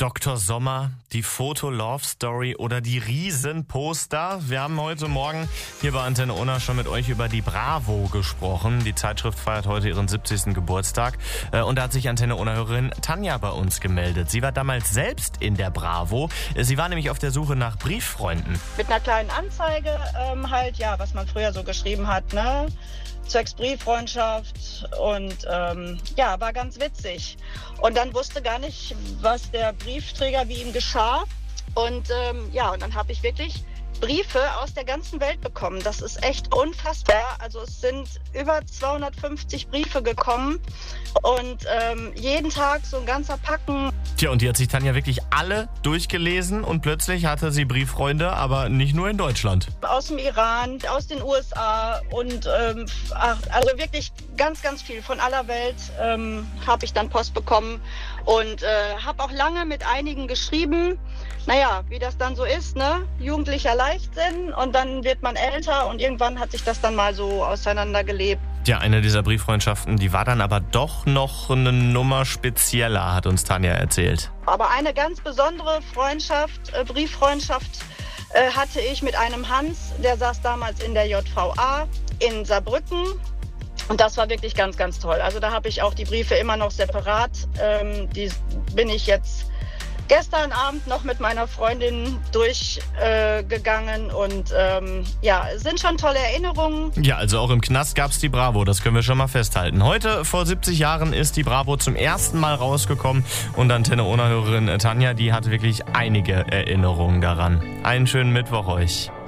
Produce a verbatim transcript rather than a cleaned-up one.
Doktor Sommer, die Foto-Love-Story oder die Riesenposter. Wir haben heute Morgen hier bei Antenne Unna schon mit euch über die Bravo gesprochen. Die Zeitschrift feiert heute ihren siebzigsten Geburtstag. Und da hat sich Antenne Unna-Hörerin Tanja bei uns gemeldet. Sie war damals selbst in der Bravo. Sie war nämlich auf der Suche nach Brieffreunden. Mit einer kleinen Anzeige ähm, halt, ja, was man früher so geschrieben hat, ne? Zwecks Brieffreundschaft und ähm, ja, war ganz witzig. Und dann wusste gar nicht, was der Briefträger, wie ihm geschah. Und ähm, ja, und dann habe ich wirklich Briefe aus der ganzen Welt bekommen. Das ist echt unfassbar. Also es sind über zweihundertfünfzig Briefe gekommen und ähm, jeden Tag so ein ganzer Packen. Tja, und die hat sich Tanja wirklich alle durchgelesen und plötzlich hatte sie Brieffreunde, aber nicht nur in Deutschland. Aus dem Iran, aus den U S A und ähm, ach, also wirklich ganz, ganz viel von aller Welt ähm, habe ich dann Post bekommen und äh, habe auch lange mit einigen geschrieben. Naja, wie das dann so ist, ne? Jugendlicher Leichtsinn und dann wird man älter und irgendwann hat sich das dann mal so auseinandergelebt. Ja, eine dieser Brieffreundschaften, die war dann aber doch noch eine Nummer spezieller, hat uns Tanja erzählt. Aber eine ganz besondere Freundschaft, äh, Brieffreundschaft äh, hatte ich mit einem Hans, der saß damals in der J V A in Saarbrücken. Und das war wirklich ganz, ganz toll. Also da habe ich auch die Briefe immer noch separat. Ähm, die bin ich jetzt gestern Abend noch mit meiner Freundin durchgegangen äh, und ähm, ja, es sind schon tolle Erinnerungen. Ja, also auch im Knast gab's die Bravo, das können wir schon mal festhalten. Heute, vor siebzig Jahren, ist die Bravo zum ersten Mal rausgekommen und Antenne Unna-Hörerin Tanja, die hat wirklich einige Erinnerungen daran. Einen schönen Mittwoch euch.